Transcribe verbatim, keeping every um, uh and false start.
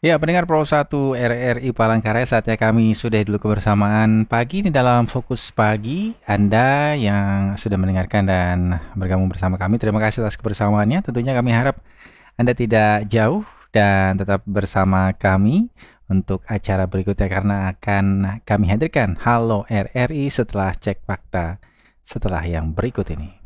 Ya, pendengar Pro satu R R I Palangkaraya, saatnya kami sudah dulu kebersamaan pagi ini dalam Fokus Pagi. Anda yang sudah mendengarkan dan bergabung bersama kami, terima kasih atas kebersamaannya. Tentunya kami harap Anda tidak jauh dan tetap bersama kami untuk acara berikutnya karena akan kami hadirkan Halo R R I setelah cek fakta setelah yang berikut ini.